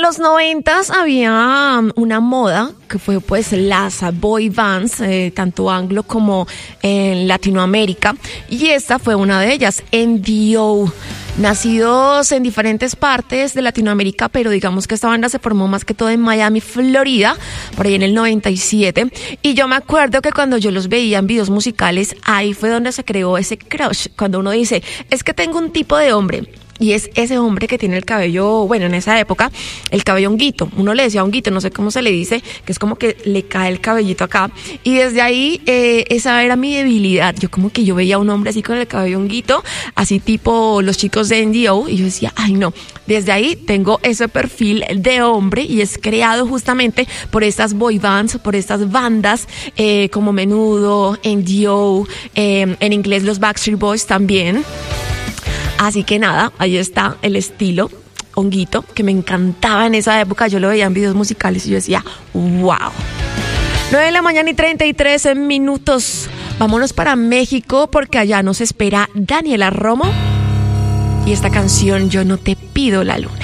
los 90s había una moda que fue pues las boy bands, tanto anglo como en Latinoamérica, y esta fue una de ellas, NDO. Nacidos en diferentes partes de Latinoamérica, pero digamos que esta banda se formó más que todo en Miami, Florida, por ahí en el 97. Y yo me acuerdo que cuando yo los veía en videos musicales, ahí fue donde se creó ese crush. Cuando uno dice, es que tengo un tipo de hombre, y es ese hombre que tiene el cabello, bueno, en esa época, el cabello honguito. Uno le decía honguito, no sé cómo se le dice, que es como que le cae el cabellito acá. Y desde ahí, esa era mi debilidad. Yo como que yo veía a un hombre así con el cabello honguito, así tipo los chicos de NDO, y yo decía, ay no, desde ahí tengo ese perfil de hombre, y es creado justamente por estas boy bands, por estas bandas como Menudo, NDO, en inglés los Backstreet Boys también. Así que nada, ahí está el estilo honguito que me encantaba en esa época. Yo lo veía en videos musicales y yo decía, wow. 9:33 a.m. Vámonos para México porque allá nos espera Daniela Romo y esta canción, Yo no te pido la luna.